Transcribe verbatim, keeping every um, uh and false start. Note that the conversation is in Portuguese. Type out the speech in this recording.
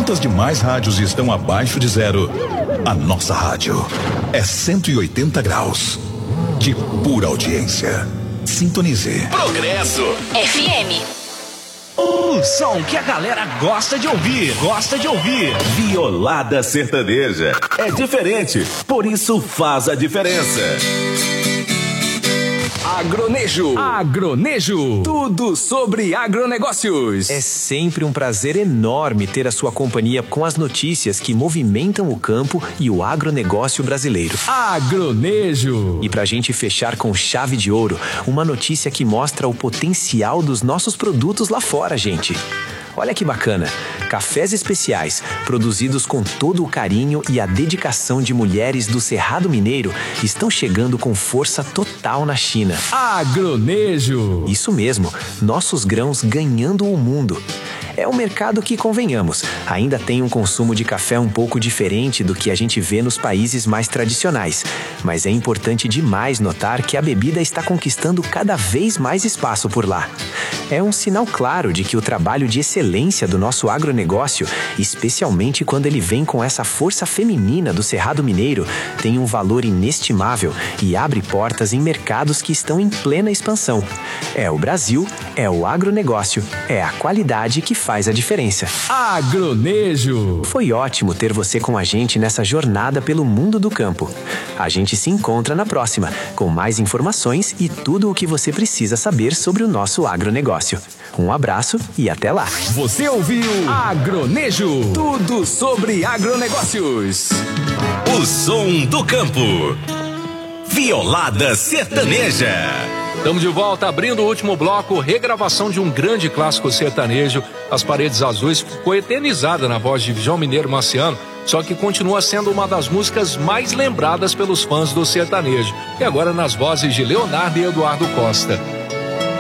Quantas demais rádios estão abaixo de zero? A nossa rádio é cento e oitenta graus de pura audiência. Sintonize. Progresso F M. O som que a galera gosta de ouvir, gosta de ouvir. Violada sertaneja. É diferente, por isso faz a diferença. Agronejo. Agronejo. Tudo sobre agronegócios. É sempre um prazer enorme ter a sua companhia com as notícias que movimentam o campo e o agronegócio brasileiro. Agronejo. E pra gente fechar com chave de ouro, uma notícia que mostra o potencial dos nossos produtos lá fora, gente. Olha que bacana, cafés especiais, produzidos com todo o carinho e a dedicação de mulheres do Cerrado Mineiro, estão chegando com força total na China. Agronejo. Isso mesmo, nossos grãos ganhando o mundo. É um mercado que, convenhamos, ainda tem um consumo de café um pouco diferente do que a gente vê nos países mais tradicionais. Mas é importante demais notar que a bebida está conquistando cada vez mais espaço por lá. É um sinal claro de que o trabalho de excelência do nosso agronegócio, especialmente quando ele vem com essa força feminina do Cerrado Mineiro, tem um valor inestimável e abre portas em mercados que estão em plena expansão. É o Brasil, é o agronegócio, é a qualidade que faz a diferença. Agronejo. Foi ótimo ter você com a gente nessa jornada pelo mundo do campo. A gente se encontra na próxima, com mais informações e tudo o que você precisa saber sobre o nosso agronegócio. Um abraço e até lá. Você ouviu Agronejo. Tudo sobre agronegócios. O som do campo. Violada sertaneja. Estamos de volta, abrindo o último bloco, regravação de um grande clássico sertanejo, As Paredes Azuis, ficou eternizada na voz de João Mineiro Marciano, só que continua sendo uma das músicas mais lembradas pelos fãs do sertanejo, e agora nas vozes de Leonardo e Eduardo Costa.